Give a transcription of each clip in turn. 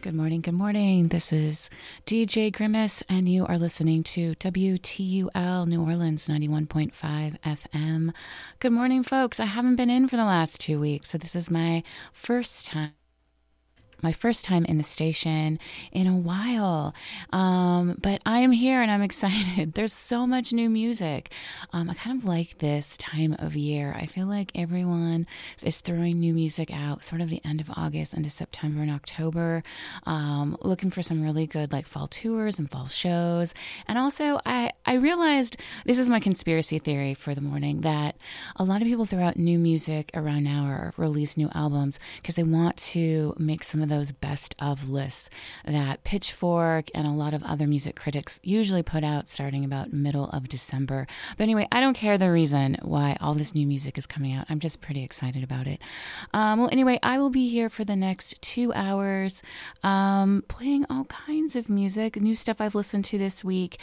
Good morning. Good morning. This is DJ Grimace, and you are listening to WTUL New Orleans 91.5 FM. Good morning, folks. I haven't been in for the last 2 weeks, so this is my first time. My first time in the station in a while, but I am here and I'm excited. There's so much new music. I kind of like this time of year. I feel like everyone is throwing new music out sort of the end of August into September and October, looking for some really good like fall tours and fall shows. And also I realized, this is my conspiracy theory for the morning, that a lot of people throw out new music around now or release new albums because they want to make some of those best of lists that Pitchfork and a lot of other music critics usually put out starting about middle of December. But anyway, I don't care the reason why all this new music is coming out. I'm just pretty excited about it. Well, anyway, I will be here for the next 2 hours, playing all kinds of music, new stuff I've listened to this week.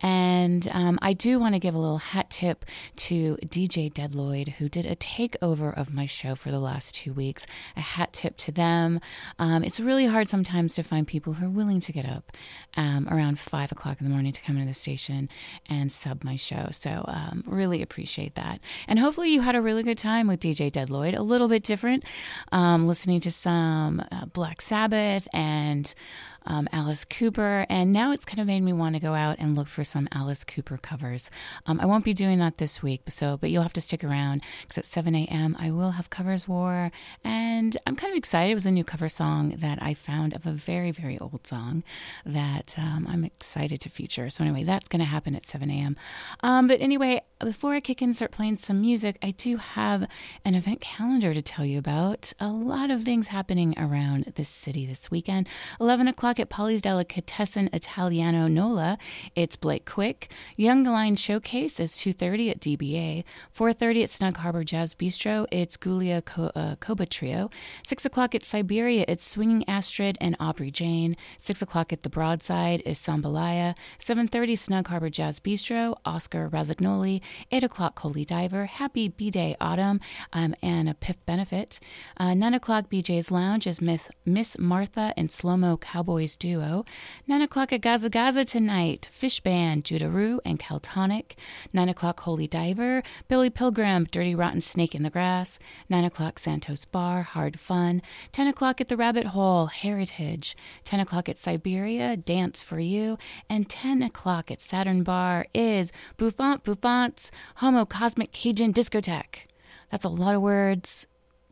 And I do want to give a little hat tip to DJ Dead Lloyd, who did a takeover of my show for the last 2 weeks. A hat tip to them. It's really hard sometimes to find people who are willing to get up around 5 o'clock in the morning to come into the station and sub my show. So really appreciate that. And hopefully you had a really good time with DJ Dead Lloyd. A little bit different, listening to some Black Sabbath and Alice Cooper, and now it's kind of made me want to go out and look for some Alice Cooper covers. I won't be doing that this week, but you'll have to stick around because at 7 a.m. I will have Covers War, and I'm kind of excited. It was a new cover song that I found of a very, very old song that I'm excited to feature. So anyway, that's going to happen at 7 a.m. But anyway, before I kick in and start playing some music, I do have an event calendar to tell you about. A lot of things happening around this city this weekend. 11 o'clock at Polly's Delicatessen Italiano Nola, it's Blake Quick. Young Line Showcase is 2:30 at DBA. 4:30 at Snug Harbor Jazz Bistro, it's Gulia Koba Trio. 6 o'clock at Siberia, it's Swinging Astrid and Aubrey Jane. 6 o'clock at the Broadside is Sambalaya. 7:30 Snug Harbor Jazz Bistro, Oscar Razzagnoli. 8 o'clock Holy Diver, Happy B-Day Autumn, and a PIF benefit. 9 o'clock BJ's Lounge is Miss Martha and Slow-Mo Cowboys Duo. 9 o'clock at Gaza Gaza tonight, Fish Band, Judah Rue and Caltonic. 9 o'clock Holy Diver, Billy Pilgrim, Dirty Rotten Snake in the Grass. 9 o'clock Santos Bar, Hard Fun. 10 o'clock at the Rabbit Hole, Heritage. 10 o'clock at Siberia, Dance for You. And 10 o'clock at Saturn Bar is Buffant's Homo Cosmic Cajun Discotheque. That's a lot of words,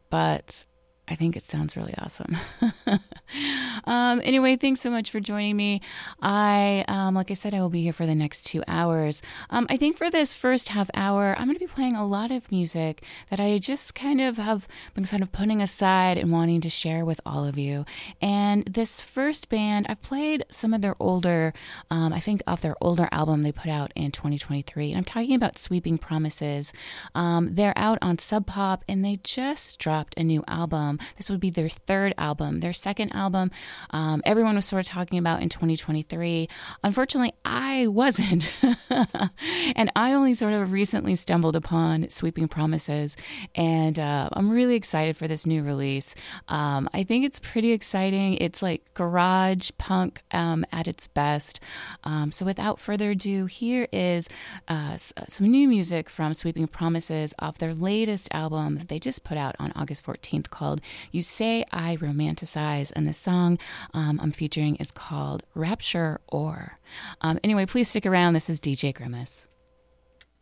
but I think it sounds really awesome. Anyway, thanks so much for joining me. Like I said, I will be here for the next 2 hours. I think for this first half hour, I'm going to be playing a lot of music that I just kind of have been kind of putting aside and wanting to share with all of you. And this first band, I've played some of their older, I think off their older album they put out in 2023. And I'm talking about Sweeping Promises. They're out on Sub Pop, and they just dropped a new album. This would be their third album. Their second album, everyone was sort of talking about in 2023. Unfortunately, I wasn't. And I only sort of recently stumbled upon Sweeping Promises. And I'm really excited for this new release. I think it's pretty exciting. It's like garage punk at its best. So without further ado, here is some new music from Sweeping Promises off their latest album that they just put out on August 14th called You Say I Romanticize, and the song I'm featuring is called Rapture Or. Anyway, please stick around. This is DJ Grimace.